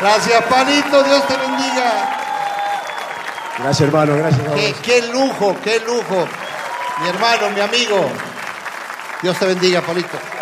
Gracias, Palito, Dios te bendiga. Gracias, hermano, gracias a vos. Qué lujo, qué lujo. Mi hermano, mi amigo. Dios te bendiga, Palito.